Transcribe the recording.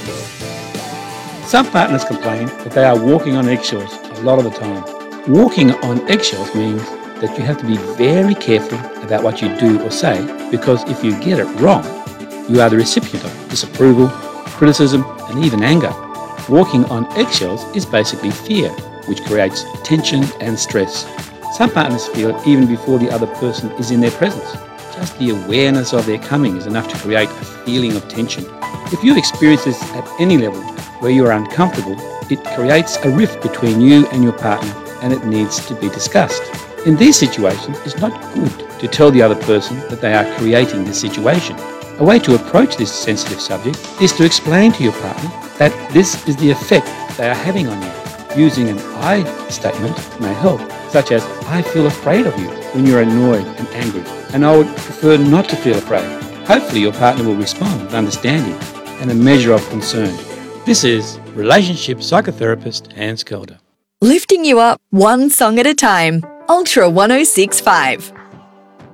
Some partners complain that they are walking on eggshells a lot of the time. Walking on eggshells means that you have to be very careful about what you do or say, because if you get it wrong, you are the recipient of disapproval, criticism, and even anger. Walking on eggshells is basically fear, which creates tension and stress. Some partners feel it even before the other person is in their presence. Just the awareness of their coming is enough to create a feeling of tension. If you experience this at any level where you are uncomfortable, it creates a rift between you and your partner, and it needs to be discussed. In these situations, it's not good to tell the other person that they are creating this situation. A way to approach this sensitive subject is to explain to your partner that this is the effect they are having on you. Using an I statement may help, such as, I feel afraid of you when you're annoyed and angry, and I would prefer not to feel afraid. Hopefully your partner will respond with understanding and a measure of concern. This is relationship psychotherapist Hans Kelder. Lifting you up one song at a time. Ultra 1065.